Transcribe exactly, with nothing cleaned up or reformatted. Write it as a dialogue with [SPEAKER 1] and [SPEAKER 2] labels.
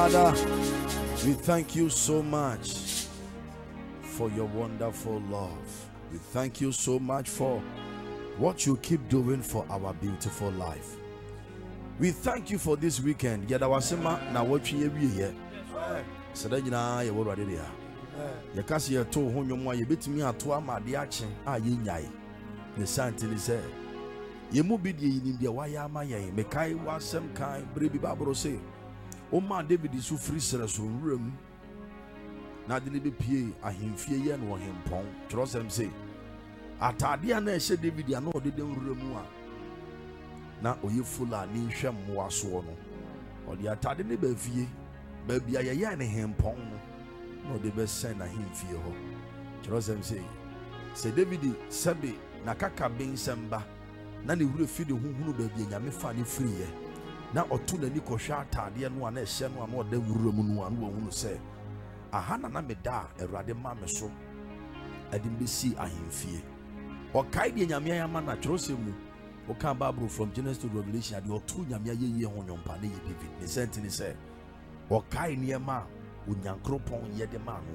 [SPEAKER 1] Father, we thank you so much for your wonderful love. We thank you so much for what you keep doing for our beautiful life. We thank you for this weekend. Yada wasema na watwi ewie. Sada nyina ye wo rade ya. Ye kase ye to ho nwom a ye betimi ato amade ache a ye nyai. Ne santini se ye mu bi de yinim de waya ama ye mekai wasem kan brebi babro se o ma David su free sere so nwuram na de ne be pie ahemfie ye no hempon trosem se atade na ehye David ya na odede nwuram a na oyefula ni hwem mo aso no ode atade ne ba fie ba bia ye ye ne hempon no na ode be sen na hemfie ho trosem se se David sebe na kaka ben semba na ne wure fi de hunhunu ba bia nyame fa ne free ye na otu na ni kohwa atade no na ehye no na ode wure mu no anu ohunu se aha na na meda Awurade ma me so adim be si ahemfie o kai de nyame ayama na trosemu o kan Bible from Genesis to Revelation ade otu nyame ayeye ho nyompa na ye David ne sentini se o kai niema onyankropon ye de ma no